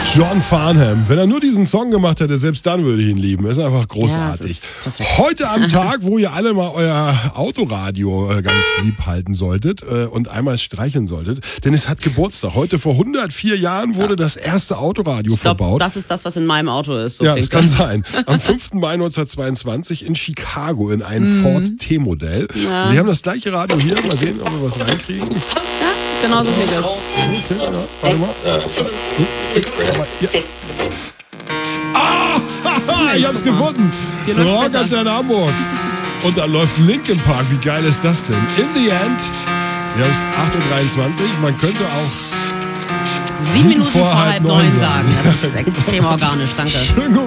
John Farnham. Wenn er nur diesen Song gemacht hätte, selbst dann würde ich ihn lieben. Er ist einfach großartig. ist perfekt. Heute am Tag, wo ihr alle mal euer Autoradio ganz lieb halten solltet und einmal streicheln solltet, denn es hat Geburtstag. Heute vor 104 Jahren wurde das erste Autoradio verbaut. Das ist das, was in meinem Auto ist. So Ja, das klingt kann sein. Am 5. Mai 1922 in Chicago in einem Ford T-Modell. Ja. Wir haben das gleiche Radio hier. Mal sehen, ob wir was reinkriegen. Genau so klingt das. Warte mal. Ja. Ah, ich hab's gefunden. Hier läuft's Rock besser. Antenne Hamburg. Und da läuft Linkin Park. Wie geil ist das denn? In the end, wir haben es 8.23 Uhr. Man könnte auch 7 Minuten vor halb 9 9 sagen. Das ist extrem organisch. Danke. Schönen guten